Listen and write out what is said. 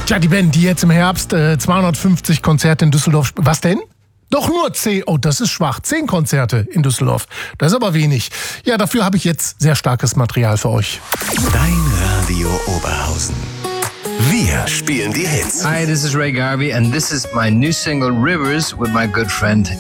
Tja, die Band, die jetzt im Herbst 250 Konzerte in Düsseldorf... Was denn? Doch nur 10. Oh, das ist schwach. 10 Konzerte in Düsseldorf. Das ist aber wenig. Ja, dafür habe ich jetzt sehr starkes Material für euch. Dein Radio Oberhausen. Wir spielen die Hits. Hi, this is Ray Garvey and this is my new single Rivers with my good friend